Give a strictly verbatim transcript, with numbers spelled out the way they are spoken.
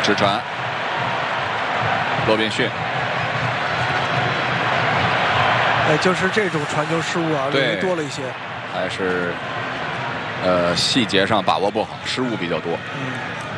直传，罗宾逊。 哎，就是这种传球失误啊，略微多了一些。 还是呃细节上把握不好，失误比较多。 嗯。